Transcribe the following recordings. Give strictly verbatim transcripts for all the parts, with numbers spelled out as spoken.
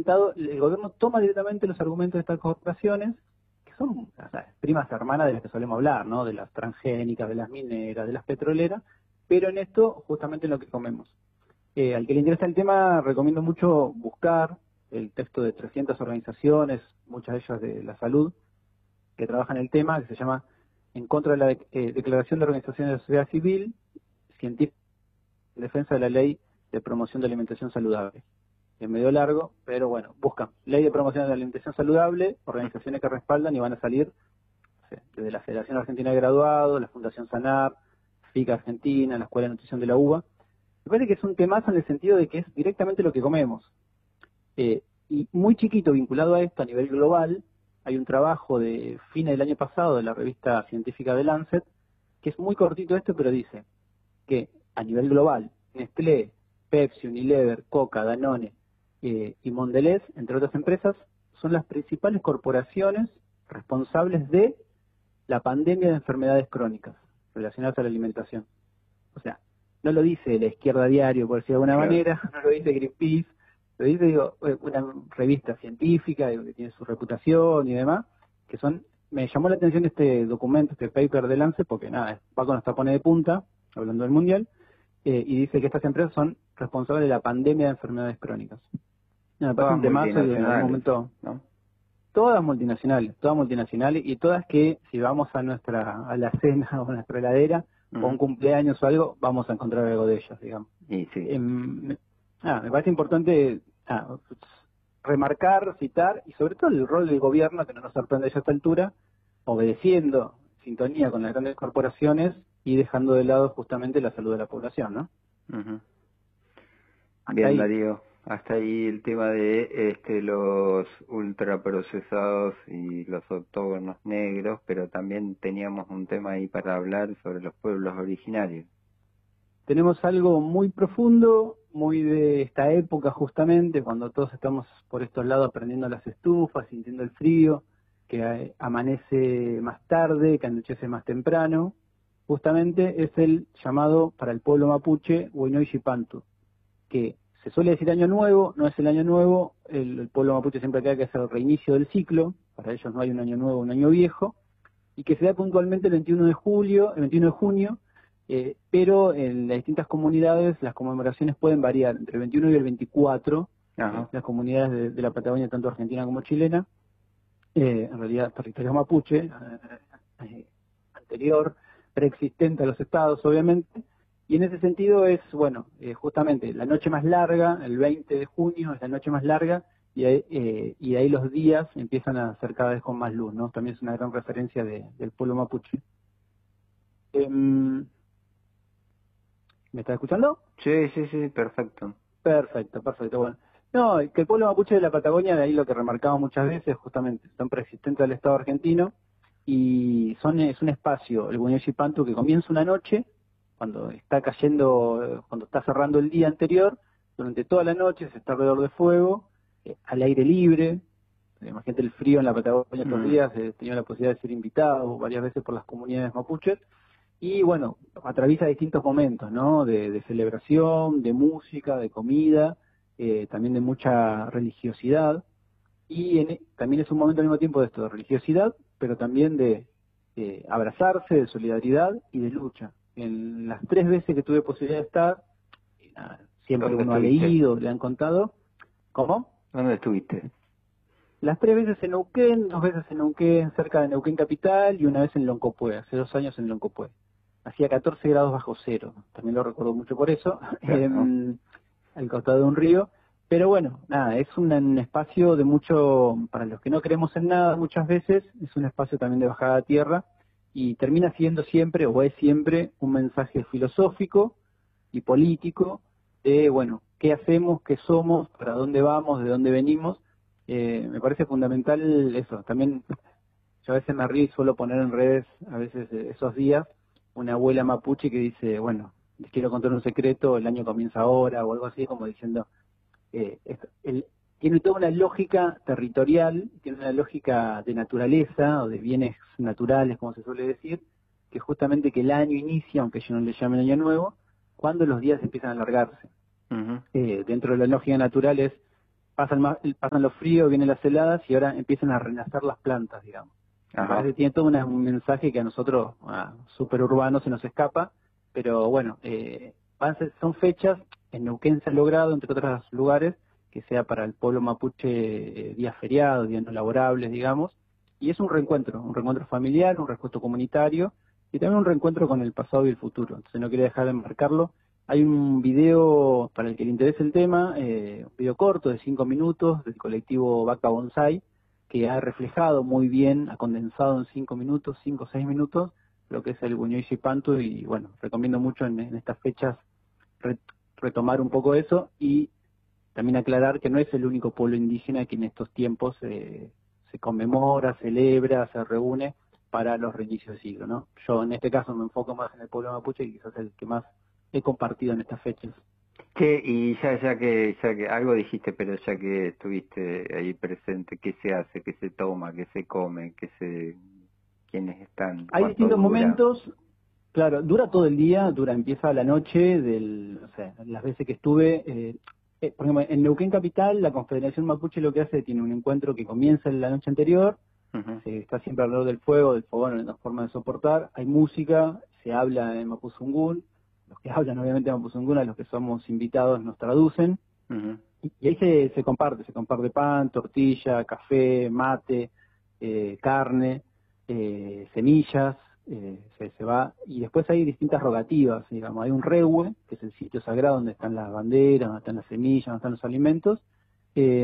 Estado, el gobierno toma directamente los argumentos de estas corporaciones, que son o sea, primas hermanas de las que solemos hablar, ¿no? De las transgénicas, de las mineras, de las petroleras, pero en esto justamente en lo que comemos. Eh, al que le interesa el tema, recomiendo mucho buscar el texto de trescientas organizaciones, muchas de ellas de la salud, que trabajan el tema, que se llama En contra de la de, eh, Declaración de Organizaciones de la Sociedad Civil, Científica en Defensa de la Ley de Promoción de Alimentación Saludable. Es medio largo, pero bueno, buscan Ley de Promoción de la Alimentación Saludable, organizaciones que respaldan y van a salir no sé, desde la Federación Argentina de Graduados, la Fundación SANAP, F I C Argentina, la Escuela de Nutrición de la UBA. Me parece que es un temazo en el sentido de que es directamente lo que comemos. Eh, y muy chiquito, vinculado a esto a nivel global, hay un trabajo de fines del año pasado de la revista científica The Lancet, que es muy cortito esto, pero dice que a nivel global, Nestlé, Pepsi, Unilever, Coca, Danone eh, y Mondelez, entre otras empresas, son las principales corporaciones responsables de la pandemia de enfermedades crónicas relacionadas a la alimentación. O sea, no lo dice la Izquierda Diario, por decir de alguna Claro. manera, no lo dice Greenpeace, lo dice digo, una revista científica digo, que tiene su reputación y demás, que son, me llamó la atención este documento, este paper de Lance, porque nada, va con los tapones de punta, hablando del mundial, eh, y dice que estas empresas son responsables de la pandemia de enfermedades crónicas. No, me parece Todas un temazo y en algún multinacionales, momento, ¿no? todas multinacionales, todas multinacionales, y todas que si vamos a nuestra, a la cena o a nuestra heladera, o un Ujú. cumpleaños o algo, vamos a encontrar algo de ellos, digamos. Y sí. Eh, me, ah, me parece importante ah, remarcar, citar, y sobre todo el rol del gobierno, que no nos sorprende ya a esta altura, obedeciendo, sintonía con las grandes corporaciones y dejando de lado justamente la salud de la población, ¿no? Ujú. Hasta Bien, ahí. Darío. Hasta ahí el tema de este los ultraprocesados y los octógonos negros, pero también teníamos un tema ahí para hablar sobre los pueblos originarios. Tenemos algo muy profundo, muy de esta época justamente, cuando todos estamos por estos lados prendiendo las estufas, sintiendo el frío, que eh, amanece más tarde, que anochece más temprano. Justamente es el llamado para el pueblo mapuche Huinoy Xipantu, que se suele decir año nuevo, no es el año nuevo, el, el pueblo mapuche siempre cree que es el reinicio del ciclo, para ellos no hay un año nuevo, un año viejo, y que se da puntualmente el veintiuno de julio, el veintiuno de junio, eh, pero en las distintas comunidades las conmemoraciones pueden variar entre el veintiuno y el veinticuatro, eh, las comunidades de, de la Patagonia, tanto argentina como chilena, eh, en realidad territorio mapuche, eh, eh, anterior, preexistente a los estados, obviamente, y en ese sentido es, bueno, eh, justamente la noche más larga, el veinte de junio es la noche más larga, y ahí, eh, y de ahí los días empiezan a ser cada vez con más luz, ¿no? También es una gran referencia de, del pueblo mapuche. Eh, ¿Me estás escuchando? Sí, sí, sí, perfecto. Perfecto, perfecto, bueno. No, que el pueblo mapuche de la Patagonia, de ahí lo que remarcamos muchas veces, justamente, son preexistentes al Estado argentino, y son es un espacio, el Huinoy Xipantu, que comienza una noche, cuando está cayendo, cuando está cerrando el día anterior, durante toda la noche se está alrededor de fuego, eh, al aire libre. Imagínate el frío en la Patagonia estos Mm. días, he tenido la posibilidad de ser invitado varias veces por las comunidades mapuches, y bueno, atraviesa distintos momentos, ¿no? De, de celebración, de música, de comida, eh, también de mucha religiosidad, y en, también es un momento al mismo tiempo de esto, de religiosidad, pero también de, de abrazarse, de solidaridad y de lucha. En las tres veces que tuve posibilidad de estar, y nada, siempre ¿Dónde uno ha estuviste? leído, le han contado. ¿Cómo? ¿Dónde estuviste? Las tres veces en Neuquén, dos veces en Neuquén, cerca de Neuquén Capital, y una vez en Loncopué, hace dos años en Loncopué. Hacía catorce grados bajo cero, también lo recuerdo mucho por eso, Claro. eh, al costado de un río. Pero bueno, nada, es un, un espacio de mucho, para los que no creemos en nada muchas veces, es un espacio también de bajada a tierra, y termina siendo siempre, o es siempre, un mensaje filosófico y político de, bueno, qué hacemos, qué somos, para dónde vamos, de dónde venimos. Eh, me parece fundamental eso. También yo a veces me río y suelo poner en redes, a veces eh, esos días, una abuela mapuche que dice, bueno, les quiero contar un secreto, el año comienza ahora, o algo así, como diciendo, eh, esto, el, tiene toda una lógica territorial, tiene una lógica de naturaleza, o de bienes naturales, como se suele decir, que justamente que el año inicia, aunque yo no le llame año nuevo, cuando los días empiezan a alargarse. Ujú. Eh, dentro de la lógica natural es pasan, más, pasan los fríos, vienen las heladas y ahora empiezan a renacer las plantas, digamos. Ajá. Que tiene todo una, un mensaje que a nosotros, a super urbanos, se nos escapa, pero bueno, eh, van a ser, son fechas, en Neuquén se ha logrado, entre otros lugares, que sea para el pueblo mapuche eh, días feriados, días no laborables, digamos, y es un reencuentro, un reencuentro familiar, un reencuentro comunitario, y también un reencuentro con el pasado y el futuro. Entonces no quería dejar de marcarlo. Hay un video, para el que le interese el tema, eh, un video corto de cinco minutos del colectivo Vaca Bonsai, que ha reflejado muy bien, ha condensado en cinco minutos, cinco o seis minutos, lo que es el Buñuel Yipantu, y bueno, recomiendo mucho en, en estas fechas re, retomar un poco eso, y también aclarar que no es el único pueblo indígena que en estos tiempos eh, se conmemora, celebra, se reúne para los reinicios de siglo, ¿no? Yo en este caso me enfoco más en el pueblo mapuche, y quizás el que más he compartido en estas fechas. Che, y ya, ya que, ya que algo dijiste, pero ya que estuviste ahí presente, ¿qué se hace, qué se toma, qué se come, qué se, quiénes están, Hay cuánto distintos dura? momentos, claro, dura todo el día, dura, empieza a la noche, del, o sea, las veces que estuve, eh, eh, por ejemplo, en Neuquén Capital, la Confederación Mapuche lo que hace, tiene un encuentro que comienza en la noche anterior, Uh-huh. se está siempre alrededor del fuego, del fogón, en una forma de soportar, hay música, se habla en mapuzungún, los que hablan obviamente en mapuzungún, a los que somos invitados nos traducen, Uh-huh. y, y ahí se, se comparte, se comparte pan, tortilla, café, mate, eh, carne, eh, semillas, eh, se, se va, y después hay distintas rogativas, digamos, hay un reue, que es el sitio sagrado donde están las banderas, donde están las semillas, donde están los alimentos, eh,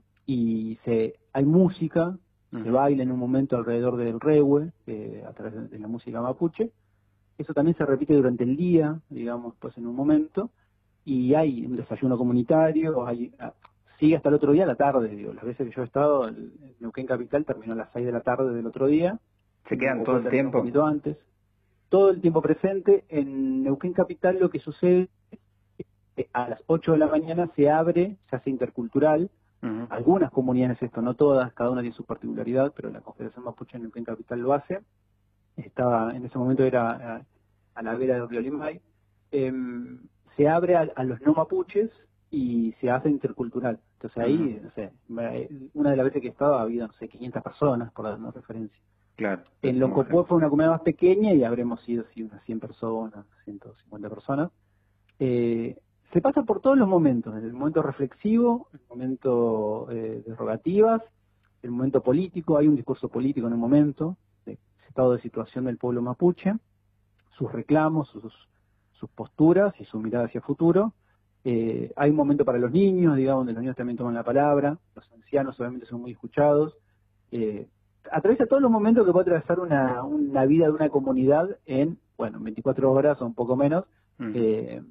y se, hay música, Uh-huh. se baila en un momento alrededor del reue, eh, a través de, de la música mapuche. Eso también se repite durante el día, digamos, pues en un momento, y hay un desayuno comunitario, hay, sigue hasta el otro día a la tarde, digo, las veces que yo he estado, el Neuquén Capital terminó a las seis de la tarde del otro día. ¿Se quedan o todo el terminó tiempo? un poquito antes. Todo el tiempo presente. En Neuquén Capital lo que sucede es que a las ocho de la mañana se abre, se hace intercultural. Uh-huh. Algunas comunidades esto, no todas, cada una tiene su particularidad, pero la Confederación Mapuche en Neuquén Capital lo hace. Estaba, en ese momento era a, a la vera del río Limay. Eh, se abre a, a los no mapuches y se hace intercultural. Entonces ahí, Uh-huh. no sé, una de las veces que estaba había, no sé, quinientas personas, por darnos referencia. Claro. En Loncopó fue una comunidad más pequeña y habremos sido sí, unas cien personas, ciento cincuenta personas. Eh, se pasa por todos los momentos, el momento reflexivo, el momento eh, de rogativas, el momento político, hay un discurso político en un momento, de estado de situación del pueblo mapuche, sus reclamos, sus, sus posturas y su mirada hacia el futuro. Eh, hay un momento para los niños, digamos, donde los niños también toman la palabra, los ancianos obviamente son muy escuchados. Eh, atraviesa todos los momentos que puede atravesar una, una vida de una comunidad en, bueno, veinticuatro horas o un poco menos. Uh-huh. Eh,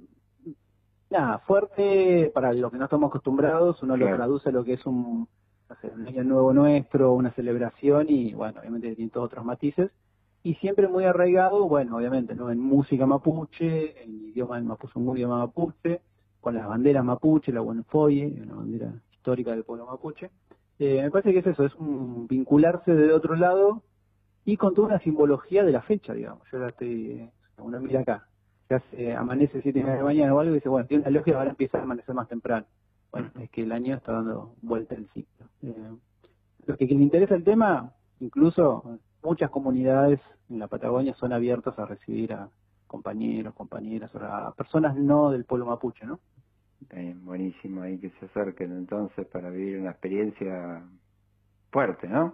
nada, fuerte para los que no estamos acostumbrados, uno Claro. lo traduce a lo que es un, no sé, un año nuevo nuestro, una celebración, y bueno, obviamente tiene todos otros matices, y siempre muy arraigado, bueno, obviamente, ¿no? En música mapuche, en idioma en mapuzungún, idioma mapuche, con las banderas mapuche, la Buenfoye, una bandera histórica del pueblo mapuche. Eh, me parece que es eso, es un vincularse de otro lado y con toda una simbología de la fecha, digamos. Yo ya estoy, uno mira acá, ya se amanece siete de la mañana o algo y dice, bueno, tiene una lógica, ahora empieza a amanecer más temprano. Bueno, es que el año está dando vuelta el ciclo. Eh, los que, que les interesa el tema, incluso muchas comunidades en la Patagonia son abiertas a recibir a compañeros, compañeras, a personas no del pueblo mapuche, ¿no? Eh, buenísimo ahí que se acerquen entonces para vivir una experiencia fuerte, ¿no?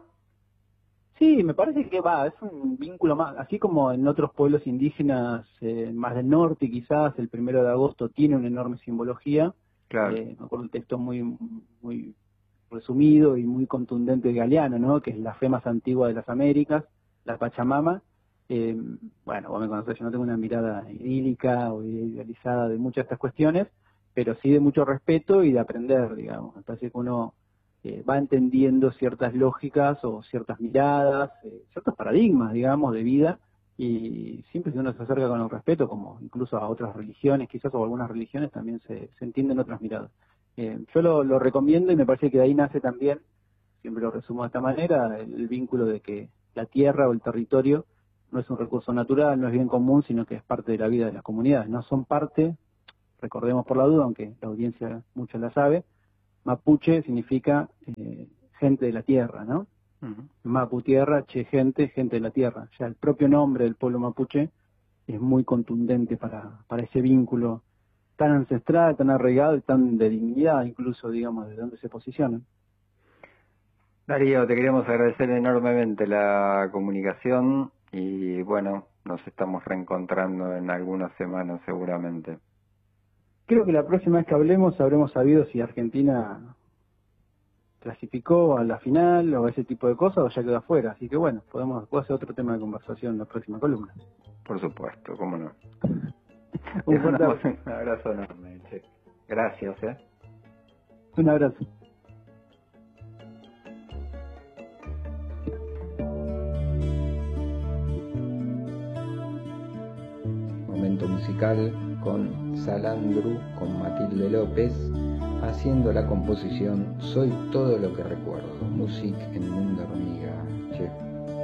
Sí, me parece que va, es un vínculo más, así como en otros pueblos indígenas eh, más del norte quizás, el primero de agosto tiene una enorme simbología. Claro. Eh, me acuerdo un texto muy muy resumido y muy contundente de Galeano, ¿no? Que es la fe más antigua de las Américas, la Pachamama. Eh, bueno, vos me conocés, yo no tengo una mirada idílica o idealizada de muchas de estas cuestiones, pero sí de mucho respeto y de aprender, digamos. Me parece que uno eh, va entendiendo ciertas lógicas o ciertas miradas, eh, ciertos paradigmas, digamos, de vida, y siempre si uno se acerca con el respeto, como incluso a otras religiones, quizás, o algunas religiones, también se, se entienden otras miradas. Eh, yo lo, lo recomiendo y me parece que de ahí nace también, siempre lo resumo de esta manera, el, el vínculo de que la tierra o el territorio no es un recurso natural, no es bien común, sino que es parte de la vida de las comunidades. No son parte, recordemos por la duda, aunque la audiencia mucho la sabe, mapuche significa eh, gente de la tierra, ¿no? Uh-huh. Mapu tierra, che gente, gente de la tierra. Ya el propio nombre del pueblo mapuche es muy contundente para, para ese vínculo tan ancestral, tan arraigado y tan de dignidad, incluso, digamos, de dónde se posicionan. Darío, te queremos agradecer enormemente la comunicación y bueno, nos estamos reencontrando en algunas semanas seguramente. Creo que la próxima vez que hablemos habremos sabido si Argentina clasificó a la final o ese tipo de cosas o ya quedó afuera. Así que bueno, podemos puedo hacer otro tema de conversación en la próxima columna. Por supuesto, cómo no. Un fuerte abrazo. Un abrazo enorme, che. Gracias, ¿eh? Un abrazo. Momento musical con Salandru, con Matilde López, haciendo la composición Soy todo lo que recuerdo, Music en Mundo Hormiga.